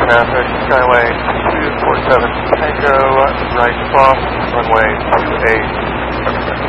traffic, Skyway 247 Tango, right cross, runway 28.